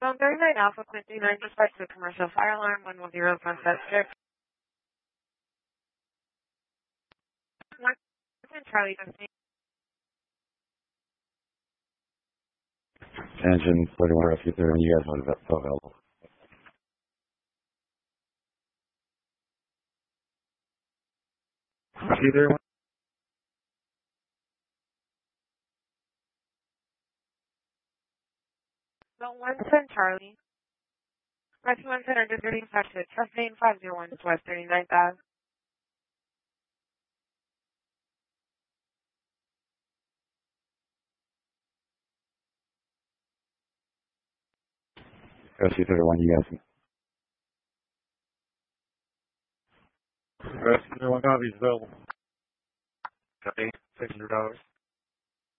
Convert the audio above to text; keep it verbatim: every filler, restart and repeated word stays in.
Phone thirty-nine Alpha, Quincy nine, dispatch to commercial fire alarm, one one zero Sunset Strip. one Charlie, Destiny. Engine forty-one Rescue thirty, you guys want to be available. Rescue thirty-one. Phone one ten Charlie. Rescue one ten, under thirty, dispatch to Trust Lane five zero one, West thirty-ninth Ave. Rescue thirty-one, you guys. Rescue thirty-one copies available. Copy. Six hundred dollars.